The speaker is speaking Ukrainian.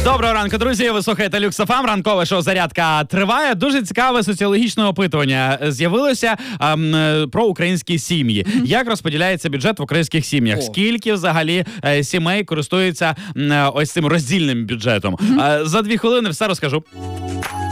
Доброго ранку, друзі. Ви слухаєте Люкс ФМ. Ранкове шоу «Зарядка» триває. Дуже цікаве соціологічне опитування з'явилося про українські сім'ї. Як розподіляється бюджет в українських сім'ях? Скільки взагалі сімей користуються ось цим роздільним бюджетом? За 2 хвилини все розкажу.